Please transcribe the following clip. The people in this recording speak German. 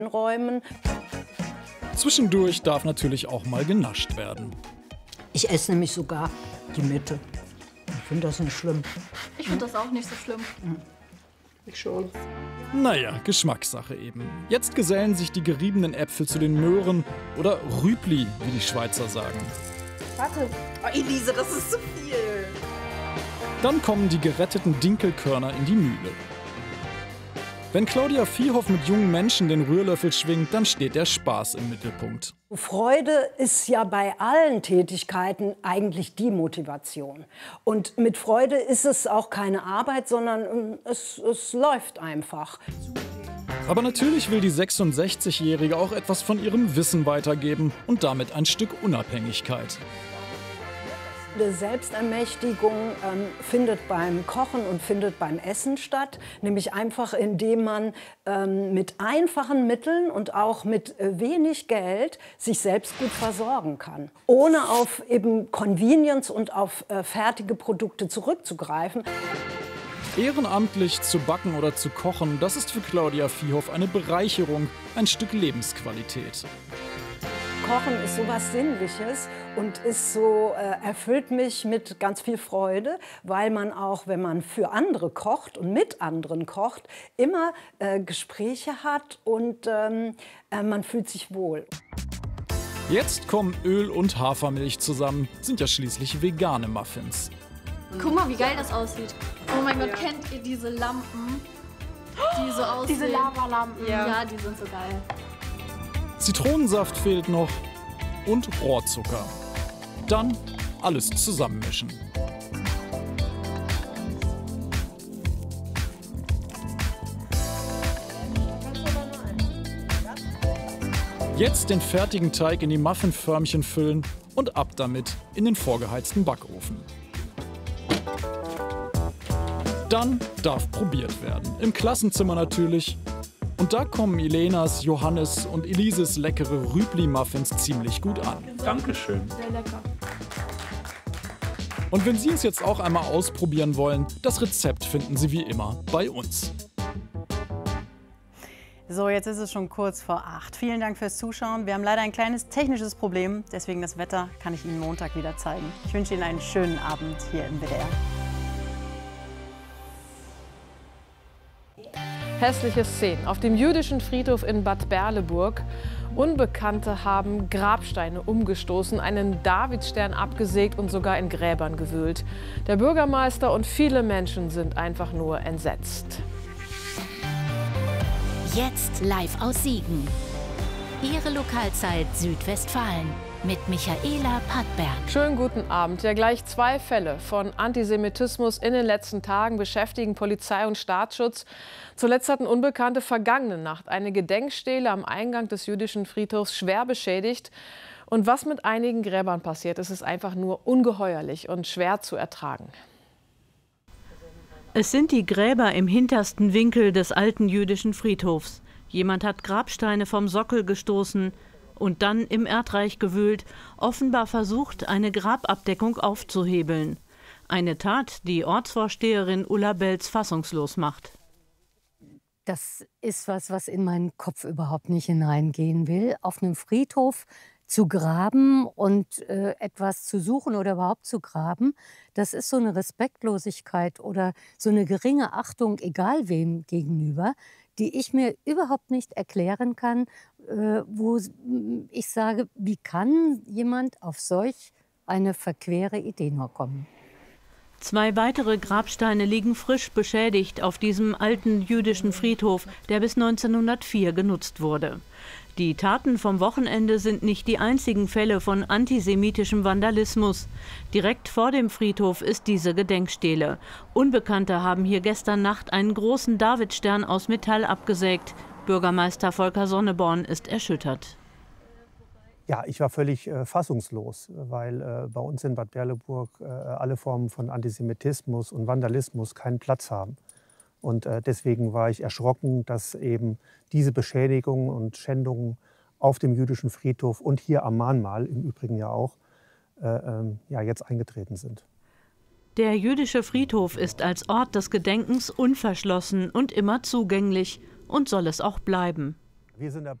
Räumen. Zwischendurch darf natürlich auch mal genascht werden. Ich esse nämlich sogar die Mitte. Ich finde das nicht schlimm. Ich finde das auch nicht so schlimm. Ich schon. Naja, Geschmackssache eben. Jetzt gesellen sich die geriebenen Äpfel zu den Möhren oder Rübli, wie die Schweizer sagen. Warte. Oh, Elise, das ist zu viel. Dann kommen die geretteten Dinkelkörner in die Mühle. Wenn Claudia Viehoff mit jungen Menschen den Rührlöffel schwingt, dann steht der Spaß im Mittelpunkt. Freude ist ja bei allen Tätigkeiten eigentlich die Motivation. Und mit Freude ist es auch keine Arbeit, sondern es läuft einfach. Aber natürlich will die 66-Jährige auch etwas von ihrem Wissen weitergeben und damit ein Stück Unabhängigkeit. Die Selbstermächtigung findet beim Kochen und findet beim Essen statt, nämlich einfach indem man mit einfachen Mitteln und auch mit wenig Geld sich selbst gut versorgen kann, ohne auf eben Convenience und auf fertige Produkte zurückzugreifen. Ehrenamtlich zu backen oder zu kochen, das ist für Claudia Viehoff eine Bereicherung, ein Stück Lebensqualität. Kochen ist sowas Sinnliches und ist so, erfüllt mich mit ganz viel Freude, weil man auch, wenn man für andere kocht und mit anderen kocht, immer Gespräche hat und man fühlt sich wohl. Jetzt kommen Öl und Hafermilch zusammen, sind ja schließlich vegane Muffins. Guck mal, wie geil das aussieht. Oh mein Gott, kennt ihr diese Lampen, die so aussehen? Diese Lavalampen. Ja, die sind so geil. Zitronensaft fehlt noch und Rohrzucker. Dann alles zusammenmischen. Jetzt den fertigen Teig in die Muffinförmchen füllen und ab damit in den vorgeheizten Backofen. Dann darf probiert werden. Im Klassenzimmer natürlich. Und da kommen Ilenas, Johannes und Elises leckere Rübli-Muffins ziemlich gut an. Dankeschön. Sehr lecker. Und wenn Sie es jetzt auch einmal ausprobieren wollen, das Rezept finden Sie wie immer bei uns. So, jetzt ist es schon kurz vor 8. Vielen Dank fürs Zuschauen. Wir haben leider ein kleines technisches Problem, deswegen das Wetter kann ich Ihnen Montag wieder zeigen. Ich wünsche Ihnen einen schönen Abend hier im WDR. Hässliche Szenen auf dem jüdischen Friedhof in Bad Berleburg. Unbekannte haben Grabsteine umgestoßen, einen Davidstern abgesägt und sogar in Gräbern gewühlt. Der Bürgermeister und viele Menschen sind einfach nur entsetzt. Jetzt live aus Siegen. Ihre Lokalzeit Südwestfalen mit Michaela Pattberg. Schönen guten Abend. Ja, gleich 2 Fälle von Antisemitismus in den letzten Tagen beschäftigen Polizei und Staatsschutz. Zuletzt hatten Unbekannte vergangene Nacht eine Gedenkstele am Eingang des jüdischen Friedhofs schwer beschädigt. Und was mit einigen Gräbern passiert, ist einfach nur ungeheuerlich und schwer zu ertragen. Es sind die Gräber im hintersten Winkel des alten jüdischen Friedhofs. Jemand hat Grabsteine vom Sockel gestoßen und dann im Erdreich gewühlt, offenbar versucht, eine Grababdeckung aufzuhebeln. Eine Tat, die Ortsvorsteherin Ulla Belz fassungslos macht. Das ist was in meinen Kopf überhaupt nicht hineingehen will. Auf einem Friedhof zu graben und etwas zu suchen oder überhaupt zu graben, das ist so eine Respektlosigkeit oder so eine geringe Achtung, egal wem gegenüber, die ich mir überhaupt nicht erklären kann, wo ich sage, wie kann jemand auf solch eine verquere Idee nur kommen? 2 weitere Grabsteine liegen frisch beschädigt auf diesem alten jüdischen Friedhof, der bis 1904 genutzt wurde. Die Taten vom Wochenende sind nicht die einzigen Fälle von antisemitischem Vandalismus. Direkt vor dem Friedhof ist diese Gedenkstele. Unbekannte haben hier gestern Nacht einen großen Davidstern aus Metall abgesägt. Bürgermeister Volker Sonneborn ist erschüttert. Ja, ich war völlig fassungslos, weil bei uns in Bad Berleburg alle Formen von Antisemitismus und Vandalismus keinen Platz haben. Und deswegen war ich erschrocken, dass eben diese Beschädigungen und Schändungen auf dem jüdischen Friedhof und hier am Mahnmal im Übrigen ja auch jetzt eingetreten sind. Der jüdische Friedhof ist als Ort des Gedenkens unverschlossen und immer zugänglich und soll es auch bleiben. Wir sind